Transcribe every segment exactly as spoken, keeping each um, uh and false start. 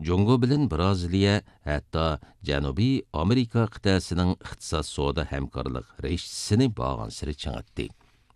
Jungo bilan Braziliya, hatto Janubiy Amerika qit'asining iqtisod savdo hamkorlik rejasini bag'ansiri chang'atdi.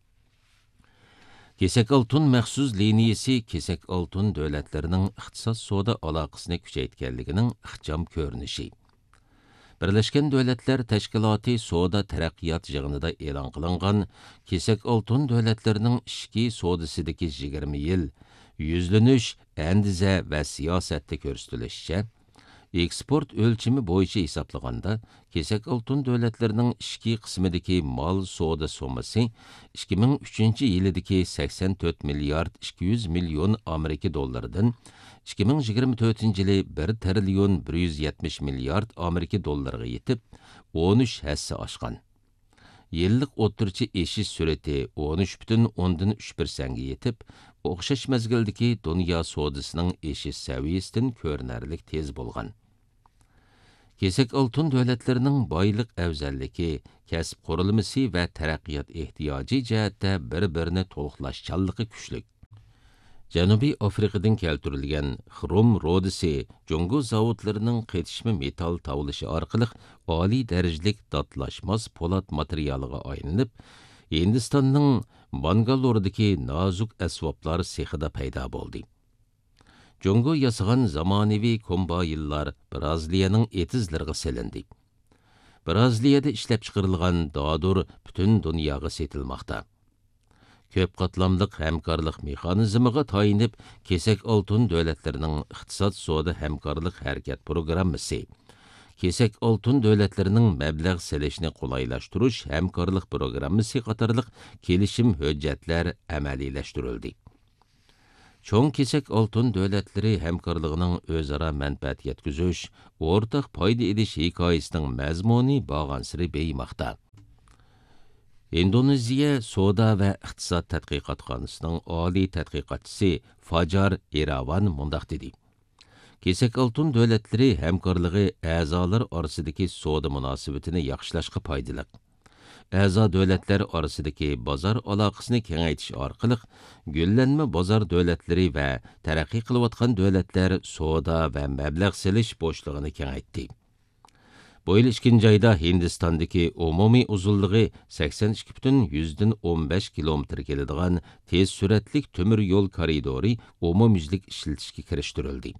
Kesak oltin maxsus liniyasi kesak oltin davlatlarining iqtisod savdo aloqasini kuchaytganligining ixcham ko'rinishi. Birleşken Devletler Teşkilatı Soda Teraqqiyat yığınida e'lon qilingan kesak oltin davlatlarının ishki sodasidagi yigirma yil yüzlenish, andiza va siyosatda ko'rsatilishicha, eksport o'lchimi bo'yicha hisoblaganda kesak oltin davlatlarının ishki qismidagi mal soda sommasi ikki ming uchinchi yildagi sakson to'rt milliard ikki yuz million Amerika dollaridan ikki ming yigirma to'rtinchi yili bir trillion bir yuz yetmish milliard Amerika dollariga yetib, o'n uch hassa oshgan. Yillik o'rtacha eshish sur'ati o'n uch butun o'ndan uch persentga yetib, o'xshash mezgildagi dunyo sodasining eshish saviyasidan ko'rinarli tez bo'lgan. Kesak oltin davlatlarining boylik afzalligi, kasb qurilmasi va taraqqiyot ehtiyoji jihatda bir-birini to'liqlashchanligi kuchli. Janubiy Afrikadan keltirilgan xrom rodisi Jungo zavodlarining qetishma metal tavlishi orqali oliy darajalik dodlashmas po'lat materialiga aylanib, Hindistonning Bangalordagi nozik asboblar sexida paydo bo'ldi. Jungo yasagan zamonaviy kombayinlar Braziliyaning etizlariga selindi. Braziliyada ishlab chiqarilgan dodur butun dunyoga setilmoqda. Köp qatlamlıq hamkorlik mexanizmiga tayinib, kesak oltin davlatlarining iqtisod savdo hamkorlik harakat programmasi, kesak oltin davlatlarining mablag' selishni qulaylashtirish hamkorlik programmasi qatorliq kelishim hujjatlar amaliylashtirildi. Cho'ng kesak oltin davlatlari hamkorligining o'zaro manfaat yetkazish, o'rtaq foyda edish hikoyasining mazmuni bag'ansiri beymoqda. Indoneziya Soda va iqtisod tadqiqotxonasining oliy tadqiqotchisi Fajar Irawan mundaq dedi. Kesak oltin davlatlari hamkorligi a'zolar orasidagi soda munosabatini yaxshilashga foydali. A'zo davlatlar orasidagi bozor aloqasini kengaytirish orqali gullanma bozor davlatlari va taraqqiy qilayotgan davlatlar soda va mablag' selish bo'shlig'ini kengaytdi. Bu yil ikkinchi ayda Hindistondagi umumiy uzunligi sakson ikki butun yuzdan o'n besh kilometr keladigan tez suratlik temir yo'l koridori umumyuzlik ishlatishga kirishtirildi.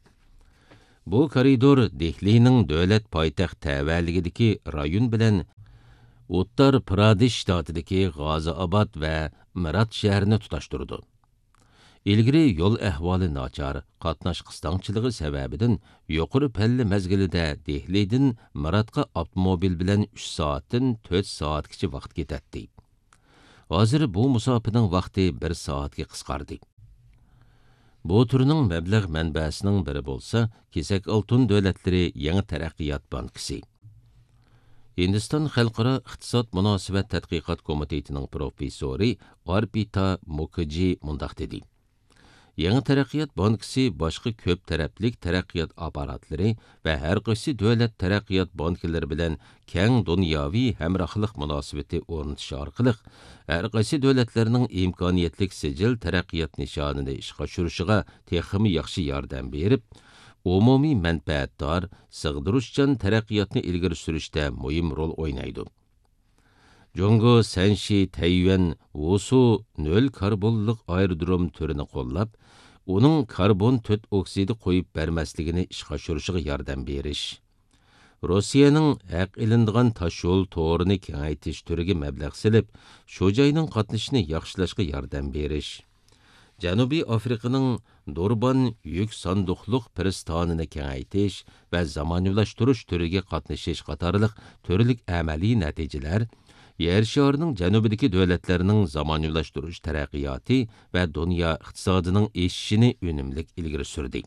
Bu koridor Dehlining davlat poytaxt tavalligidagi rayon bilan Uttar Pradesh shtatidagi G'aziobod va Mirat shahrini tutashtirdi. İlgiri yo'l ahvoli nachar, qatnash qistonchiligi sababidan yuqori palla mezgilida Dehlidan Miratga avtomobil bilan uch soatdan to'rt soatgacha vaqt ketadi. Hozir bu musofaning vaqti bir soatga qisqardi. Bu turning mablag' manbasining biri bo'lsa, kesak oltin davlatlari yangi taraqqiyot bankisi. Hindiston Xalqaro iqtisod munosabat tadqiqot komitetining professori Arpita Mukherjee mundaq dedi. Yangi taraqqiyot bankisi boshqa ko'p taraflik taraqqiyot aparatlari va har qaysi davlat taraqqiyot banklari bilan keng dunyoviy hamrohlik munosabati o'rnatish orqali har qaysi davlatlarning imkoniyatlik sijil taraqqiyot nishonini ishga tushirishiga texmi yaxshi yordam berib, umumiy manfaatdor, sig'diruvchan taraqqiyotni ilgari surishda muhim rol o'ynaydi. Jungo Sanshi Tayvan Wusu nol karbonlik aerodrom turini qo'llab, uning karbon to'rt oksidi qo'yib bermasligini ishga tushirishiga yordam berish. Rossiyaning haq ilindigan tashyo'l to'rini kengaytirish turiga mablag' silib, shu joyning qatnashini yaxshilashga yordam berish. Janubiy Afrikaning Durban yuk sanduqliq pristonini kengaytirish va zamonaviylashtirish turiga qatnashish qatorliq turlik amaliy natijalar yer sharining janubidagi davlatlarining zamonaviylashtirish taraqqiyoti va dunyo iqtisodining o'sishini unumlik ilgari surdi.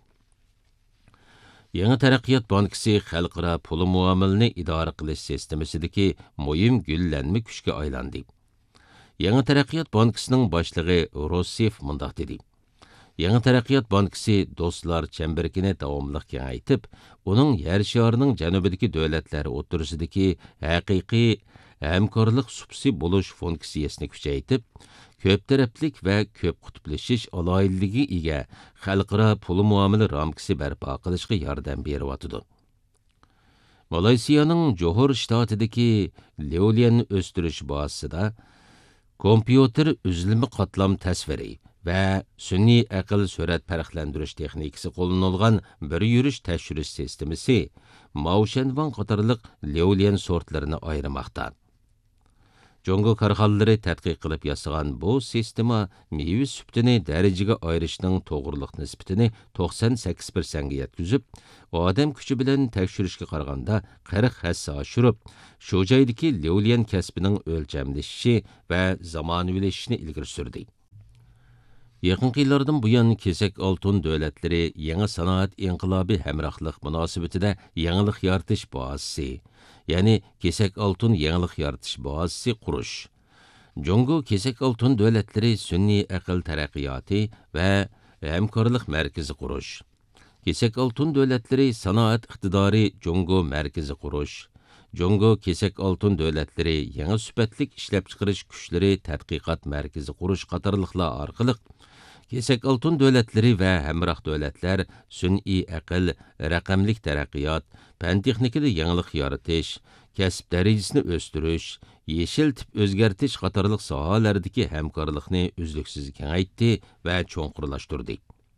Yangi taraqqiyot bankisi xalqaro pul muomalini idora qilish sistemasidagi muhim gullanma kuchga aylandi. Yangi taraqqiyot bankisining boshlig'i Rossif mundaq dedi. Yangi taraqqiyot bankisi do'stlar chamberkini davomli kengaytib, uning yer sharining janubidagi davlatlari o'rtasidagi haqiqiy hamkorlik subsi bo'lish funksiyasini kuchaytirib, ko'p taraflik va ko'p qutblashish aloyidligi ega xalqaro pul muomala ramkasi barpo qilishga yordam beryotidi. Malayziyaning Johor shtatidagi Leolian o'stirish bazasida kompyuter uzilma qatlam tasviri va sun'iy aql surat farqlantirish texnikasi qo'llanilgan bir yurish tekshirish sistemasi Maoshenwang qatorliq Leolian sortlarini ayirmoqda. Jongo karxanalari tadqiq qilib yasagan bu sistema meyve sübtini darajaga ayirishning to'g'riliq nisbatini to'qson sakkiz prosentga yetkazib, odam kuchi bilan tekshirishga qaraganda qirq hassa oshirib, shu joydagi Leolian kasbining o'lchamlashishi va zamonaviylashishini ilgari surdi. Yaqinqi yillardan buyon kesak oltin davlatlari yangi sanoat inqilobi hamrohlik munosabatida yangilik yaratish bazasi, ya'ni kesak oltin yangilik yaratish bazasi qurish. Jongo kesak oltin davlatlari sun'iy aql taraqqiyoti va hamkorlik markazi qurish. Kesak oltin davlatlari sanoat iqtidori Jongo markazi qurish. Jongo kesak oltin davlatlari yangi sifatlik ishlab chiqarish kuchlari tadqiqot markazi qurish qatorliqlar orqali kesak oltin davlatlari va hamroh davlatlar sun'iy aql, raqamlik taraqqiyot, fan texnikada yangilik yaratish, kasb darajasini o'stirish, yeshil tip o'zgartish qatorliq sohalardagi hamkorlikni uzluksiz kengaytdi va cho'nqurlashtirdi.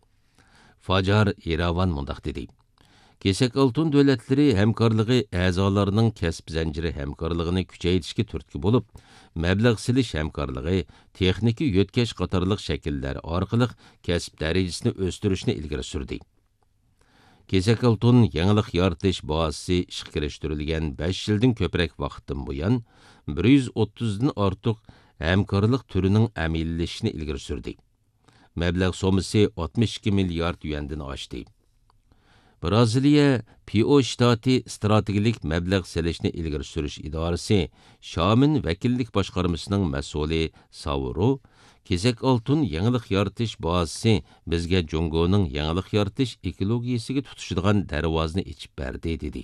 Fajar Iravan mundaq dedi. Kesak oltin davlatlari hamkorligi a'zolarining kasb zanjiri hamkorligini kuchaytirishga turtki bo'lib, mablag' silish hamkorligi, texnika yo'tkash qatorliq shakllar orqali kasb darajasini o'stirishni ilgari surdi. Kesak oltin yangilik yaratish bazasi ishga kirishtirilgan besh yildan ko'proq vaqtdan buyon bir yuz o'ttizdan ortiq hamkorlik turining amallashishini ilgari surdi. Mablag' so'masi oltmish ikki milliard yuandan oshdi. Braziliya P O shtati strategik mablag' selishni ilgari surish idorasi Shamin vakillik boshqarmasining mas'uli Sauro kesak oltin yangilik yaratish bazasi bizga Jongoning yangilik yaratish ekologiyasiga tutishadigan darvozani ichib berdi dedi.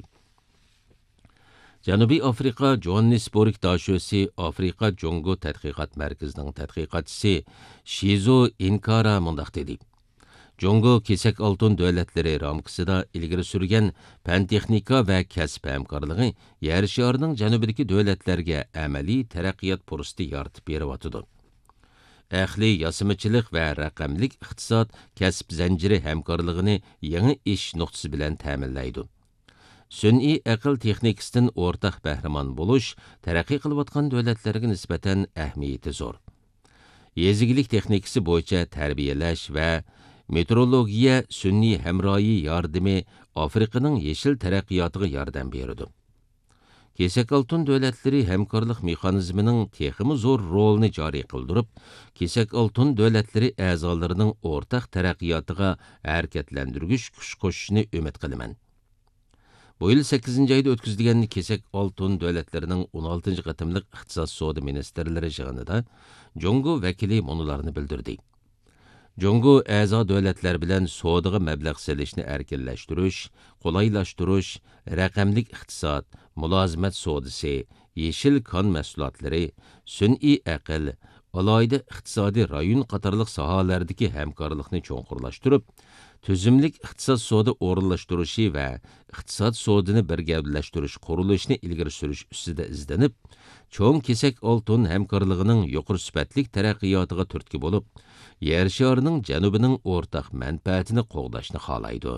Janubiy Afrika Johannesburg dashosi Afrika Jongo tadqiqot markazining tadqiqotchisi Shizo Inkara mundaq dedi. Jongo kesak oltin davlatlari ramkasida ilgari surgan fan texnika va kasb hamkorligi yer sharining janubidagi davlatlarga amaliy taraqqiyot fursati yaratib beryotidi. Ahli yasamachilik va raqamlik iqtisod kasb zanjiri hamkorligini yangi ish nuqtasi bilan ta'minlaydi. Sun'iy aql texnikasidan o'rtaq bahramon bo'lish taraqqiy qilayotgan davlatlarga nisbatan ahamiyati zo'r. Yezigilik texnikasi bo'yicha tarbiyalash va meteorologiya sun'iy hamroyi yordami Afrikaning yeshil taraqqiyotiga yordam beradi. Kesak oltin davlatlari hamkorlik mexanizmining texmi zo'r rolini joriy qildirib, kesak oltin davlatlari a'zolarining o'rtaq taraqqiyotiga harakatlantirgich kuch qo'shishini umid qilaman. Bu yil sakkizinchi oyda o'tkazilgan kesak oltin davlatlarining o'n oltinchi qatimliq iqtisod savdo ministrlari yig'inida Jongo vakili munolarni bildirdi. Jongo a'zo davlatlar bilan savdoga mablag' selishni erkinlashtirish, qulaylashtirish, raqamlik iqtisod, mulozimat savdosi, yeshil kon mahsulotlari, sun'iy aql, alohida iqtisodiy rayon qatorliq sohalardagi hamkorlikni cho'nqurlashtirib, tuzumlik iqtisod savdo o'rinlashtirishi va iqtisod savdoni birgavdlashtirish qurilishini ilgari surish ustida izlanib, cho'ng kesak oltin hamkorligining yuqori sifatlik taraqqiyotiga turtki bo'lib, yer sharining janubining o'rtaq manfaatini qo'g'dashni xohlaydi.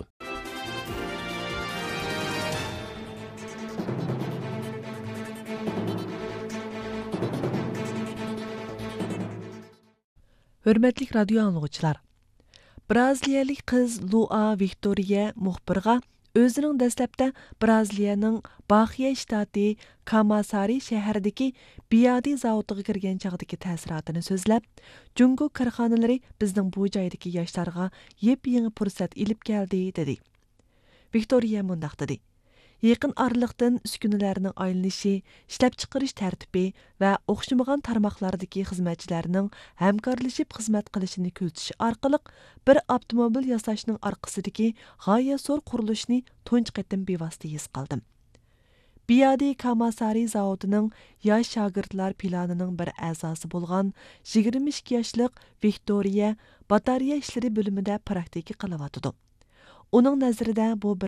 Hürmetli radyo anlıqçılar, Braziliyalik qiz Lua Victoria muxbirga o'zining dastlabda Braziliyaning Bahia shtati Kamasari shahridagi Biadi zavodiga kirgan chaqdagi ta'sirotini so'zlab, Jungo korxonalari bizning bu joydagi yoshlarga yep-yangi fursat ilib keldi dedi. Victoria mundaq dedi. Yaqin oraliqdan uskunalarning aylanishi, ishlab chiqarish tartibi va o'xshamagan tarmoqlardagi xizmatchilarning hamkorlashib xizmat qilishini ko'zatish orqali bir avtomobil yasashning orqasidagi g'oya zo'r qurilishni tunch qatim bevosita his qildim. Biyadi Kamasari zavodining yosh shogirdlar planining bir a'zosi bo'lgan yigirma ikki yoshlik Viktoriya batareya ishlari bo'limida praktika qilyotidi. Uning nazarida bu bir